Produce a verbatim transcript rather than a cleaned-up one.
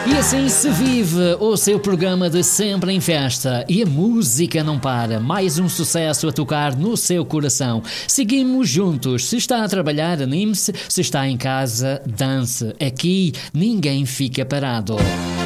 E assim se vive o seu programa de Sempre em Festa. E a música não para. Mais um sucesso a tocar no seu coração. Seguimos juntos. Se está a trabalhar, anime-se. Se está em casa, dance. Aqui ninguém fica parado.